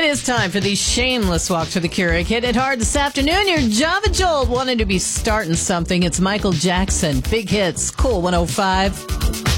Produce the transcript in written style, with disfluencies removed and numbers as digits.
is time for the shameless walk to the Keurig. Hit it hard this afternoon. Your Java Jolt wanted to be starting something. It's Michael Jackson. Big hits. Cool 105.